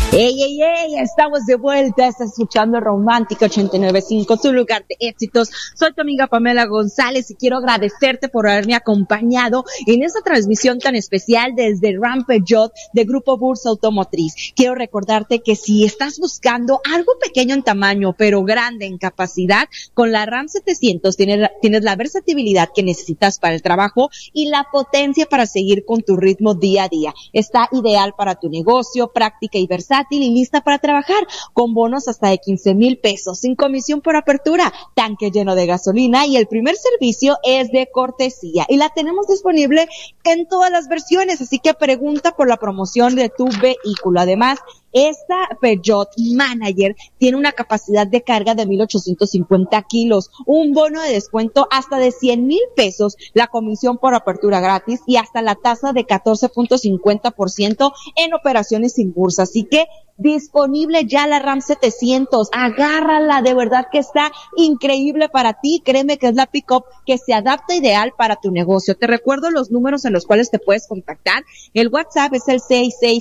Ey, ey, ey, estamos de vuelta, estás escuchando Romántica 89.5, tu lugar de éxitos. Soy tu amiga Pamela González y quiero agradecerte por haberme acompañado en esta transmisión tan especial desde Ram Peugeot de Grupo Burs Automotriz. Quiero recordarte que si estás buscando algo pequeño en tamaño, pero grande en capacidad, con la Ram 700 tienes la versatilidad que necesitas para el trabajo y la potencia para seguir con tu ritmo día a día. Está ideal para tu negocio, práctica y versátil y lista para trabajar, con bonos hasta de 15,000 pesos, sin comisión por apertura, tanque lleno de gasolina y el primer servicio es de cortesía y la tenemos disponible en todas las versiones, así que pregunta por la promoción de tu vehículo. Además, esta Peugeot Manager tiene una capacidad de carga de 1,850 kilos, un bono de descuento hasta de 100,000 pesos, la comisión por apertura gratis y hasta la tasa de 14.50% en operaciones sin bursa. Así que disponible ya la Ram 700, agárrala, de verdad que está increíble para ti, créeme que es la pick-up que se adapta ideal para tu negocio. Te recuerdo los números en los cuales te puedes contactar. El WhatsApp es el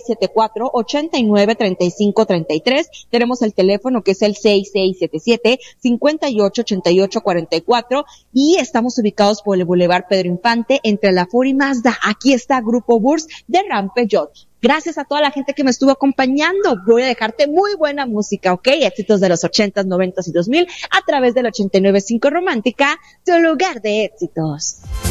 6674-893533, tenemos el teléfono que es el 6677-588844 y estamos ubicados por el Boulevard Pedro Infante entre la Ford y Mazda. Aquí está Grupo Burs de Ram Peugeot. Gracias a toda la gente que me estuvo acompañando. Voy a dejarte muy buena música, ¿ok? Éxitos de los 80s, 90s y 2000 a través del 89.5 Romántica, tu lugar de éxitos.